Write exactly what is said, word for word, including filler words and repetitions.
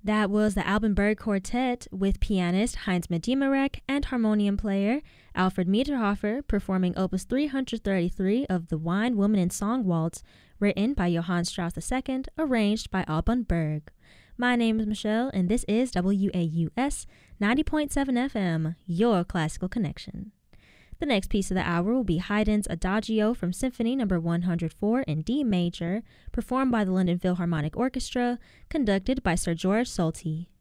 That was the Alban Berg Quartet with pianist Heinz Medimarek and harmonium player Alfred Mieterhofer performing Opus three hundred thirty-three of the Wine, Woman, and Song Waltz, written by Johann Strauss the Second, arranged by Alban Berg. My name is Michelle, and this is W A U S ninety point seven F M, your classical connection. The next piece of the hour will be Haydn's Adagio from Symphony Number one hundred four in D major, performed by the London Philharmonic Orchestra, conducted by Sir George Solti.